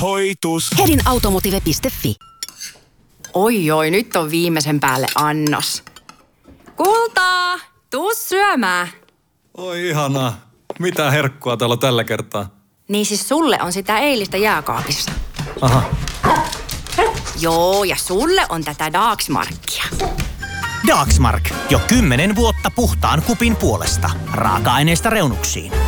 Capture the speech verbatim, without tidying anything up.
hoitus. Hedin automotive piste fi. Oi oi, nyt on viimeisen päälle annos. Kultaa, tuu syömään. Oi ihanaa. Mitä herkkua täällä tällä kertaa? Niin siis sulle on sitä eilistä jääkaapissa. Aha. Joo, ja sulle on tätä Dagsmarkia. Dagsmark. Jo kymmenen vuotta puhtaan kupin puolesta. Raaka-aineista reunuksiin.